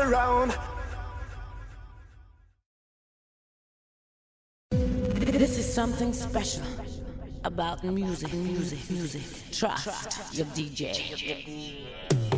around. This is something special about music. Trust your DJ.